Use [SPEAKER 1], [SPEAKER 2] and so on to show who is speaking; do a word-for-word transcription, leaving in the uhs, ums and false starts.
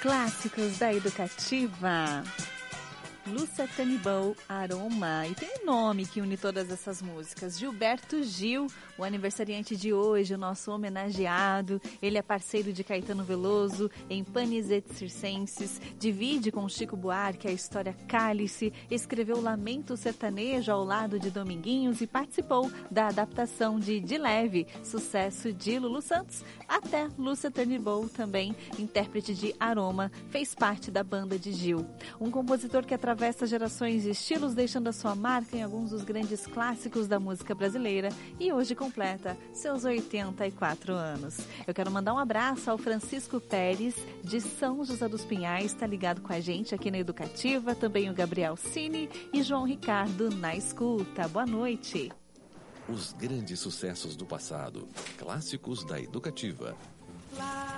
[SPEAKER 1] Clássicos da Educativa. Lúcia Tennibal, Aroma. E tem um nome que une todas essas músicas. Gilberto Gil, o aniversariante de hoje, o nosso homenageado. Ele é parceiro de Caetano Veloso em Panis et Circenses. Divide com Chico Buarque a história Cálice. Escreveu Lamento Sertanejo ao lado de Dominguinhos e participou da adaptação de De Leve, sucesso de Lulu Santos. Até Lúcia Tennibal, também intérprete de Aroma, fez parte da banda de Gil. Um compositor que atravessa atravessa gerações e estilos, deixando a sua marca em alguns dos grandes clássicos da música brasileira e hoje completa seus oitenta e quatro anos. Eu quero mandar um abraço ao Francisco Pérez, de São José dos Pinhais, está ligado com a gente aqui na Educativa, também o Gabriel Cini e João Ricardo na escuta. Boa noite.
[SPEAKER 2] Os grandes sucessos do passado, clássicos da Educativa.